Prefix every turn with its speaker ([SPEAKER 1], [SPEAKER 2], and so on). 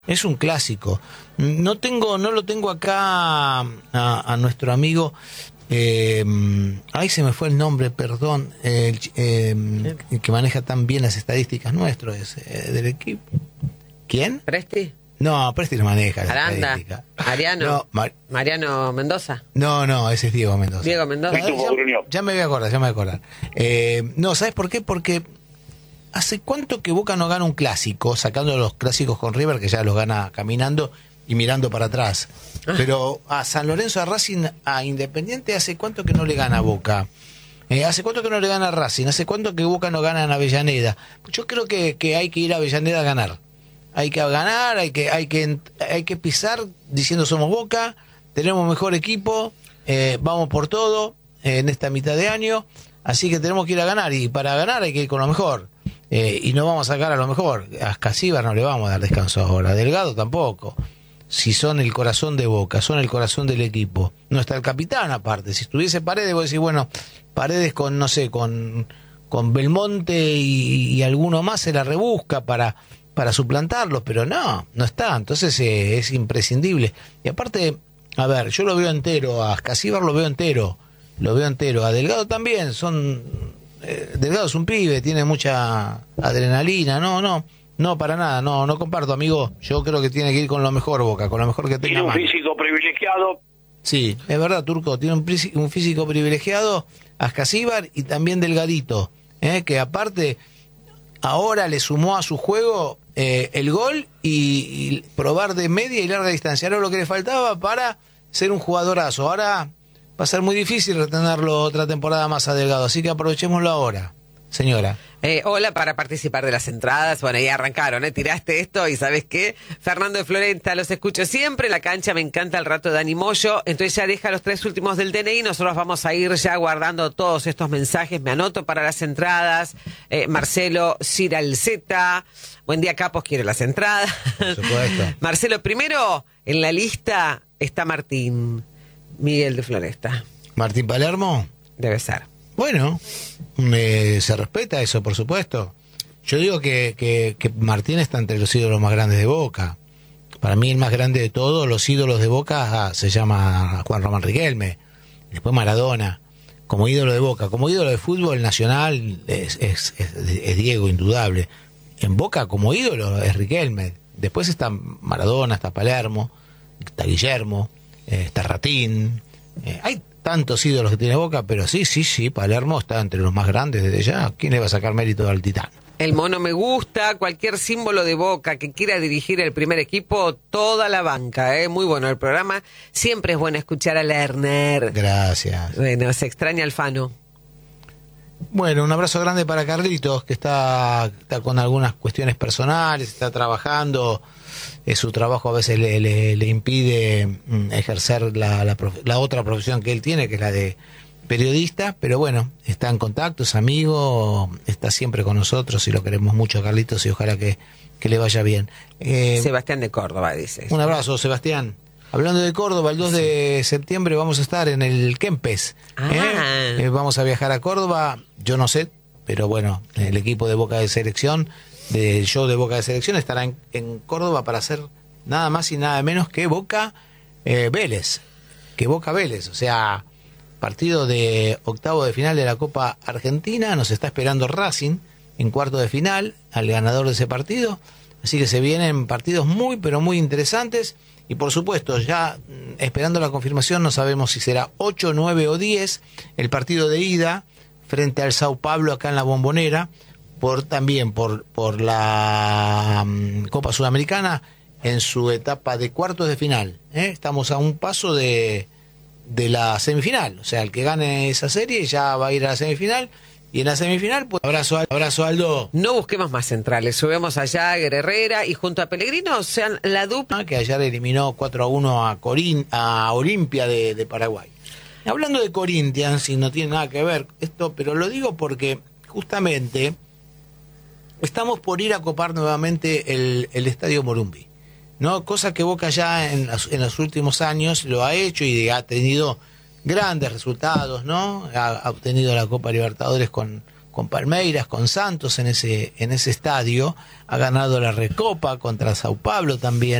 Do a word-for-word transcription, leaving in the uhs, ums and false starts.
[SPEAKER 1] Es un clásico. No tengo, no lo tengo acá a, a nuestro amigo. Eh, ahí se me fue el nombre, perdón. El, eh, el que maneja tan bien las estadísticas nuestro es eh, del equipo. ¿Quién?
[SPEAKER 2] ¿Presti?
[SPEAKER 1] No, Presti no maneja las
[SPEAKER 2] Aranda,
[SPEAKER 1] estadísticas.
[SPEAKER 2] Ariano,
[SPEAKER 1] No, Mar-
[SPEAKER 2] Mariano Mendoza.
[SPEAKER 1] no, no, ese es Diego Mendoza.
[SPEAKER 2] Diego Mendoza.
[SPEAKER 1] Ya, ya, ya me voy a acordar, ya me voy a acordar. Eh, no, ¿sabes por qué? Porque ¿hace cuánto que Boca no gana un clásico, sacando los clásicos con River, que ya los gana caminando y mirando para atrás? Ah. Pero a San Lorenzo, a Racing, a Independiente, ¿hace cuánto que no le gana a Boca? Eh, ¿Hace cuánto que no le gana a Racing? ¿Hace cuánto que Boca no gana en Avellaneda? Yo creo que, que hay que ir a Avellaneda a ganar. Hay que ganar, hay que, hay que, hay que pisar diciendo somos Boca, tenemos mejor equipo, eh, vamos por todo eh, en esta mitad de año, así que tenemos que ir a ganar, y para ganar hay que ir con lo mejor. Eh, y no vamos a sacar a lo mejor. A Casíbar no le vamos a dar descanso ahora, a Delgado tampoco. Si son el corazón de Boca, son el corazón del equipo. No está el capitán aparte. Si estuviese Paredes, vos decís, bueno, Paredes con, no sé, con, con Belmonte y, y alguno más se la rebusca para, para suplantarlos, pero no, no está. Entonces eh, es imprescindible. Y aparte, a ver, yo lo veo entero, a Casíbar lo veo entero, lo veo entero. A Delgado también, son... Eh, Delgado es un pibe, tiene mucha adrenalina, no, no, no, para nada, no, no comparto, amigo. Yo creo que tiene que ir con lo mejor, Boca, con lo mejor que tenga.
[SPEAKER 3] Tiene un
[SPEAKER 1] mano.
[SPEAKER 3] físico privilegiado.
[SPEAKER 1] Sí, es verdad, Turco, tiene un, un físico privilegiado, Ascasíbar, y también Delgadito, eh, que aparte ahora le sumó a su juego eh, el gol y, y probar de media y larga distancia. Era lo que le faltaba para ser un jugadorazo. Ahora va a ser muy difícil retenerlo otra temporada más a Delgado, así que aprovechémoslo ahora, señora.
[SPEAKER 2] Eh, hola, para participar de las entradas. Bueno, ya arrancaron, ¿eh? Tiraste esto y ¿sabes qué? Fernando de Florenta, los escucho siempre. La cancha me encanta el rato de Dani Moyo. Entonces ya deja los tres últimos del D N I. Nosotros vamos a ir ya guardando todos estos mensajes. Me anoto para las entradas. Eh, Marcelo Ciralzeta. Buen día, Capos, quiere las entradas.
[SPEAKER 1] Por supuesto.
[SPEAKER 2] Marcelo, primero en la lista está Martín Miguel de Floresta.
[SPEAKER 1] ¿Martín Palermo?
[SPEAKER 2] Debe ser.
[SPEAKER 1] Bueno, eh, se respeta eso, por supuesto. Yo digo que, que, que Martín está entre los ídolos más grandes de Boca. Para mí el más grande de todos los ídolos de Boca ah, se llama Juan Román Riquelme. Después Maradona. Como ídolo de Boca, como ídolo de fútbol nacional es, es, es, es Diego, indudable. En Boca como ídolo es Riquelme. Después está Maradona, está Palermo, está Guillermo, eh, está Ratín. Eh, hay tantos ídolos que tiene Boca, pero sí, sí, sí, Palermo está entre los más grandes desde ya. ¿Quién le va a sacar mérito al Titán?
[SPEAKER 2] El mono me gusta, cualquier símbolo de Boca que quiera dirigir el primer equipo, toda la banca, ¿eh? Muy bueno el programa. Siempre es bueno escuchar a Lerner.
[SPEAKER 1] Gracias.
[SPEAKER 2] Bueno, se extraña al Fano.
[SPEAKER 1] Bueno, un abrazo grande para Carlitos, que está, está con algunas cuestiones personales, está trabajando. Eh, su trabajo a veces le, le, le impide mm, ejercer la, la, prof, la otra profesión que él tiene, que es la de periodista, pero bueno, está en contacto, es amigo, está siempre con nosotros y lo queremos mucho, Carlitos, y ojalá que, que le vaya bien. Eh,
[SPEAKER 2] Sebastián de Córdoba, dice.
[SPEAKER 1] Un abrazo, Sebastián. Hablando de Córdoba, el dos de septiembre vamos a estar en el Kempes.
[SPEAKER 2] Ah.
[SPEAKER 1] ¿eh? Eh, vamos a viajar a Córdoba, yo no sé, pero bueno, el equipo de Boca de Selección, del show de Boca de Selección, estará en, en Córdoba para hacer nada más y nada menos que Boca eh, Vélez, que Boca Vélez, o sea, partido de octavo de final de la Copa Argentina. Nos está esperando Racing en cuarto de final, al ganador de ese partido, así que se vienen partidos muy pero muy interesantes, y por supuesto ya esperando la confirmación, no sabemos si será ocho, nueve o diez el partido de ida frente al Sao Paulo acá en la Bombonera, por también por por la um, Copa Sudamericana en su etapa de cuartos de final, ¿eh? Estamos a un paso de de la semifinal, o sea, el que gane esa serie ya va a ir a la semifinal, y en la semifinal, pues abrazo, abrazo Aldo.
[SPEAKER 2] No busquemos más centrales, subimos allá a Herrera y junto a Pellegrino sean la dupla
[SPEAKER 1] que ayer eliminó cuatro a uno a Corín, a Olimpia de, de Paraguay. Hablando de Corinthians, y no tiene nada que ver esto, pero lo digo porque justamente estamos por ir a copar nuevamente el, el Estadio Morumbi, ¿no? Cosa que Boca ya en, en los últimos años lo ha hecho y ha tenido grandes resultados, ¿no? Ha, ha obtenido la Copa Libertadores con, con Palmeiras, con Santos en ese, en ese estadio, ha ganado la Recopa contra Sao Paulo también.